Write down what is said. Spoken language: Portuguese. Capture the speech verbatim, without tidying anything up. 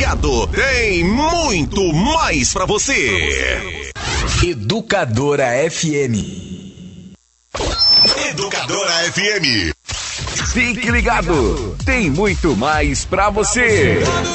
ligado, tem muito mais pra você. Educadora F M. Educadora F M. Fique ligado, tem muito mais pra você.